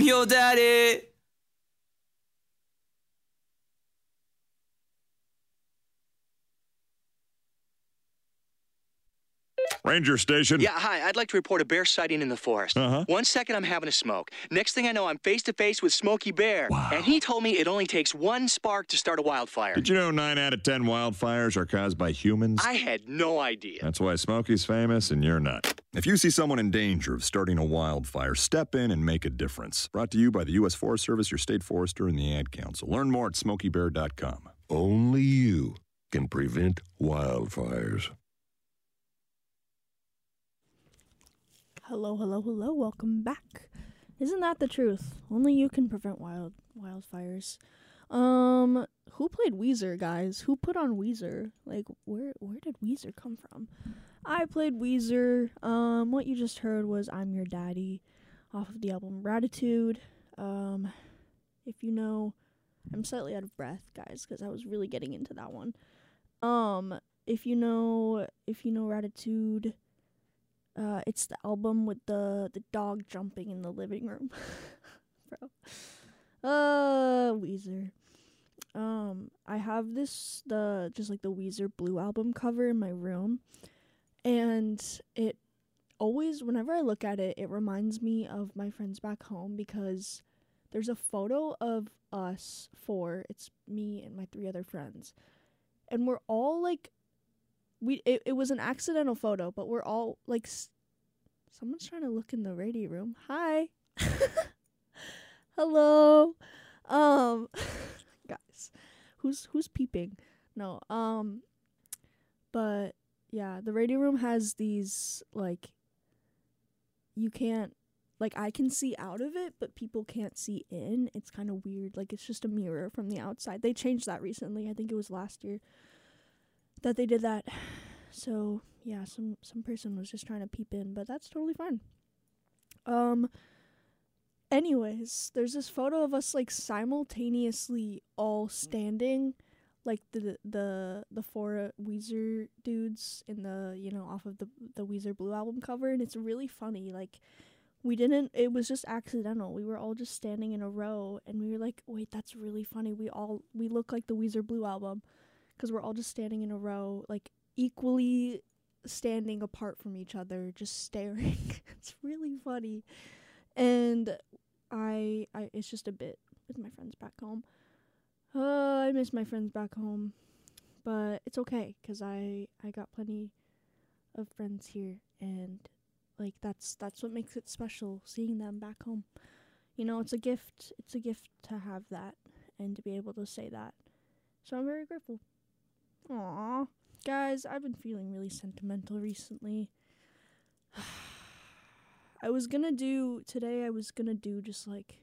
Your daddy. Ranger Station. Yeah, hi. I'd like to report a bear sighting in the forest. 1 second, I'm having a smoke. Next thing I know, I'm face to face with Smokey Bear. Wow. And he told me it only takes one spark to start a wildfire. Did you know 9 out of 10 wildfires are caused by humans? I had no idea. That's why Smokey's famous and you're not. If you see someone in danger of starting a wildfire, step in and make a difference. Brought to you by the U.S. Forest Service, your state forester, and the Ad Council. Learn more at SmokeyBear.com. Only you can prevent wildfires. Hello, hello, hello, welcome back. Isn't that the truth? Only you can prevent wildfires. Who played Weezer, guys? Who put on Weezer? Like, where did Weezer come from? I played Weezer. What you just heard was I'm Your Daddy off of the album Gratitude. If you know, I'm slightly out of breath, guys, because I was really getting into that one. If you know Gratitude, it's the album with the dog jumping in the living room. Bro. Weezer. I have the Weezer Blue album cover in my room, and it always, whenever I look at it, it reminds me of my friends back home, because there's a photo of us four. It's me and my 3 other friends, and we're all like, it was an accidental photo, but we're all like, someone's trying to look in the radio room. Hi. Hello. Guys, who's peeping? No. But yeah, the radio room has these, like, you can't, like, I can see out of it, but people can't see in. It's kind of weird. Like, it's just a mirror from the outside. They changed that recently. I think it was last year that they did that. So yeah, some person was just trying to peep in, but that's totally fine. Anyways, there's this photo of us, like, simultaneously all standing, like the 4 Weezer dudes in the, off of the Weezer Blue album cover, and it's really funny. Like, it was just accidental. We were all just standing in a row, and we were like, wait, that's really funny. We look like the Weezer Blue album, because we're all just standing in a row, like, equally standing apart from each other, just staring. It's really funny. And I it's just a bit with my friends back home. I miss my friends back home, but it's okay, because I got plenty of friends here, and, like, that's what makes it special, seeing them back home. It's a gift. It's a gift to have that and to be able to say that. So I'm very grateful. Aww. Guys, I've been feeling really sentimental recently. I was gonna do just, like,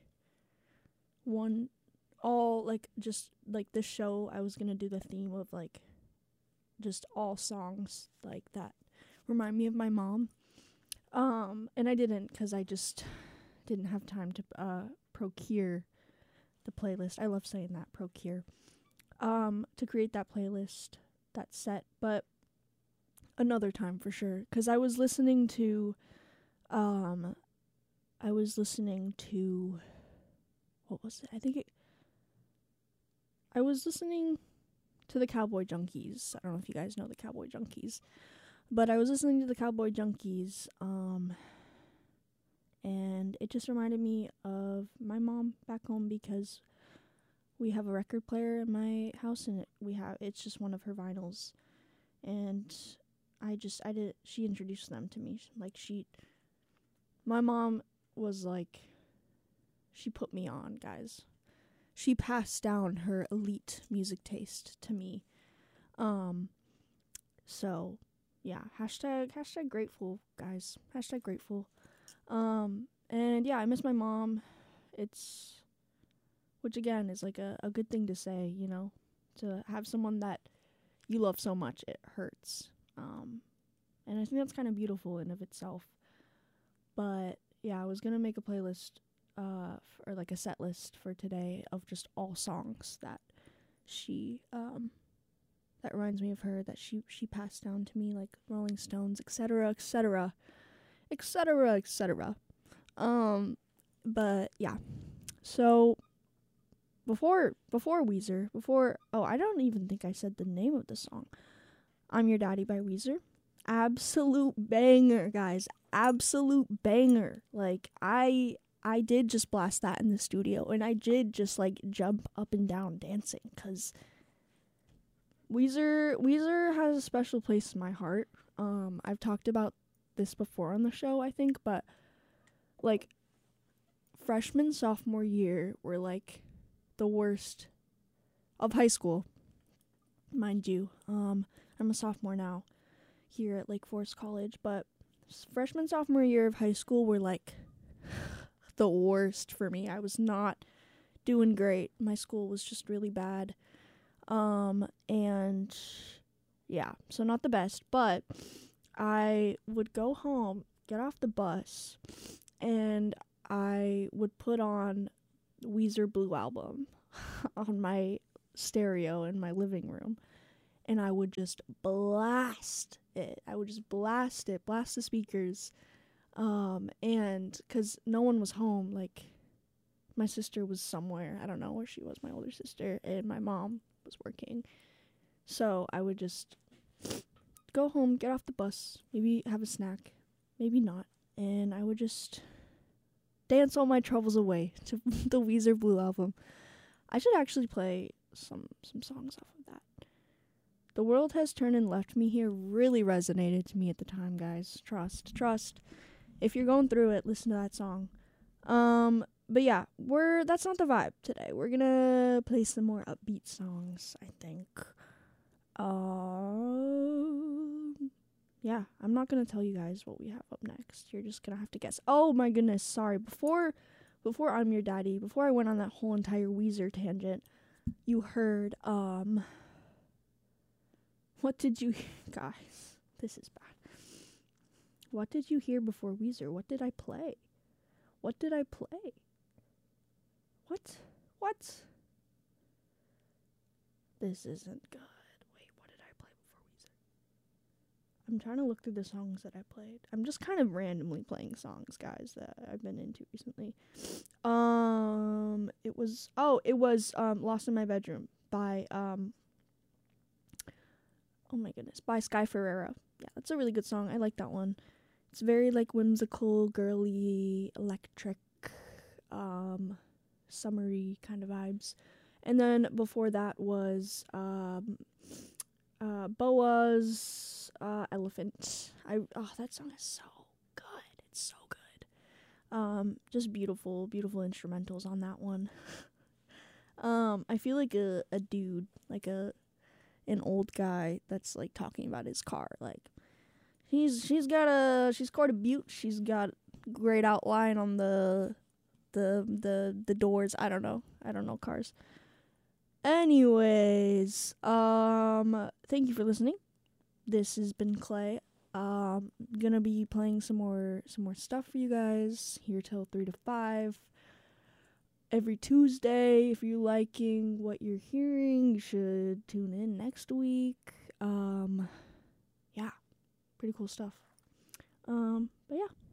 this show. I was gonna do the theme of, like, just all songs, like, that remind me of my mom. And I didn't, because I just didn't have time to procure the playlist. I love saying that, procure. To create that playlist, that set, but another time for sure, because I was listening to what was it? I was listening to the Cowboy Junkies. I don't know if you guys know the Cowboy Junkies, but I was listening to the Cowboy Junkies, and it just reminded me of my mom back home, because we have a record player in my house, and it's just one of her vinyls, and she introduced them to me. Like, my mom was like, she put me on, guys. She passed down her elite music taste to me. So yeah, hashtag grateful, guys. Hashtag grateful. And yeah, I miss my mom. Which again is like a good thing to say, to have someone that you love so much, it hurts. And I think that's kind of beautiful in of itself. But yeah, I was gonna make a playlist, or like a set list for today of just all songs that she, that reminds me of her, that she passed down to me, like Rolling Stones, etc., etc., etc., etc. But yeah. So before Weezer, I don't even think I said the name of the song. I'm Your Daddy by Weezer. Absolute banger, guys. Absolute banger. Like I did just blast that in the studio, and I did just like jump up and down dancing, cuz Weezer has a special place in my heart. I've talked about this before on the show, I think, but like freshman, sophomore year were like the worst of high school, mind you. I'm a sophomore now here at Lake Forest College, but freshman, sophomore year of high school were like the worst for me. I was not doing great. My school was just really bad. And yeah, so not the best, but I would go home, get off the bus, and I would put on Weezer Blue Album on my stereo in my living room, and I would just blast it. Blast the speakers, and because no one was home, like, my sister was somewhere, I don't know where she was, my older sister, and my mom was working, so I would just go home, get off the bus, maybe have a snack, maybe not, and I would just dance all my troubles away to the Weezer Blue Album. I should actually play some songs off of that. The World Has Turned and Left Me Here really resonated to me at the time, guys. Trust. If you're going through it, listen to that song. But yeah, that's not the vibe today. We're gonna play some more upbeat songs, I think. Yeah, I'm not gonna tell you guys what we have up next. You're just gonna have to guess. Oh my goodness, sorry. Before I'm Your Daddy, before I went on that whole entire Weezer tangent, you heard, what did you, guys, this is bad. What did you hear before Weezer? What did I play? What? This isn't good. Wait, what did I play before Weezer? I'm trying to look through the songs that I played. I'm just kind of randomly playing songs, guys, that I've been into recently. It was Lost in My Bedroom by, oh my goodness, by Sky Ferreira. Yeah, that's a really good song. I like that one. It's very, like, whimsical, girly, electric, summery kind of vibes. And then before that was Boa's Elephant. That song is so good. It's so good. Just beautiful instrumentals on that one. I feel like a dude, like an old guy that's like talking about his car. Like she's scored a butte. She's got great outline on the doors. I don't know cars. Anyways, thank you for listening. This has been Clay. Gonna be playing some more stuff for you guys here till 3 to 5 every Tuesday. If you're liking what you're hearing, you should tune in next week. Yeah, pretty cool stuff. But yeah.